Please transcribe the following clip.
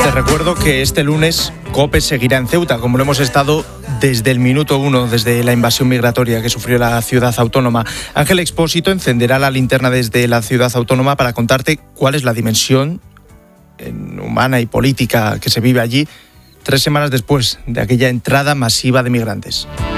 Te recuerdo que este lunes COPE seguirá en Ceuta, como lo hemos estado desde el minuto 1, desde la invasión migratoria que sufrió la ciudad autónoma. Ángel Expósito encenderá la linterna desde la ciudad autónoma para contarte cuál es la dimensión humana y política que se vive allí 3 semanas después de aquella entrada masiva de migrantes.